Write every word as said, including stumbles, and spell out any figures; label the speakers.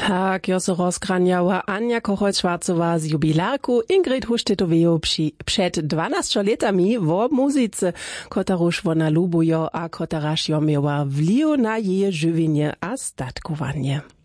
Speaker 1: Tak, jo so rozkranjała Anja Kochol-Schwarzowa z jubilarku Ingrid Huštetovej przy, przed dwanastu latami w muzyce, kotaruż wona lubujo a kotaraż jo miała wliw na jej żywienie a statkowanie.